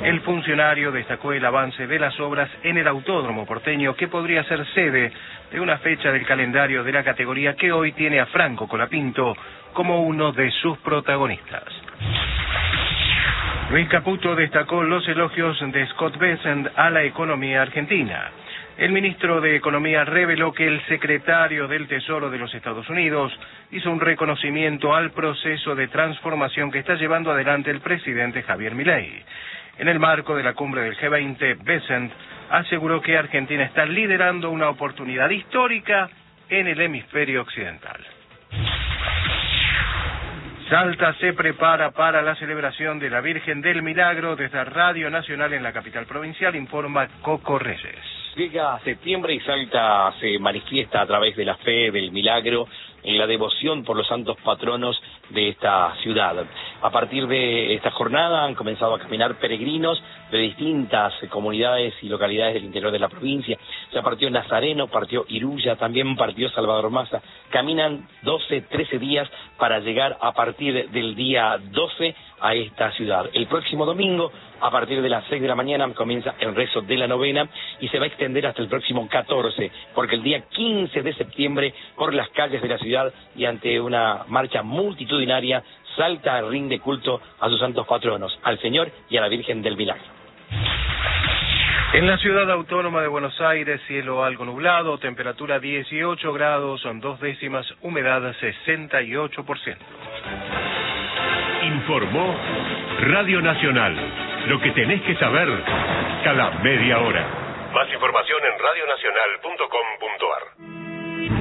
El funcionario destacó el avance de las obras en el Autódromo porteño, que podría ser sede de una fecha del calendario de la categoría que hoy tiene a Franco Colapinto como uno de sus protagonistas. Luis Caputo destacó los elogios de Scott Bessent a la economía argentina. El ministro de Economía reveló que el secretario del Tesoro de los Estados Unidos hizo un reconocimiento al proceso de transformación que está llevando adelante el presidente Javier Milei. En el marco de la cumbre del G20, Bessent aseguró que Argentina está liderando una oportunidad histórica en el hemisferio occidental. Salta se prepara para la celebración de la Virgen del Milagro. Desde Radio Nacional en la capital provincial informa Coco Reyes. Llega septiembre y Salta se manifiesta a través de la fe del milagro en la devoción por los santos patronos de esta ciudad. A partir de esta jornada han comenzado a caminar peregrinos de distintas comunidades y localidades del interior de la provincia. Ya partió Nazareno, partió Iruya, también partió Salvador Maza. Caminan 12, 13 días para llegar a partir del día 12 a esta ciudad. El próximo domingo, a partir de las 6 de la mañana, comienza el rezo de la novena y se va a extender hasta el próximo 14, porque el día 15 de septiembre, por las calles de la ciudad y ante una marcha multitudinaria, Salta rinde culto a sus santos patronos, al Señor y a la Virgen del Milagro. En la ciudad autónoma de Buenos Aires, cielo algo nublado, temperatura 18 grados, 2 décimas, humedad 68%. Informó Radio Nacional. Lo que tenés que saber cada media hora. Más información en radionacional.com.ar.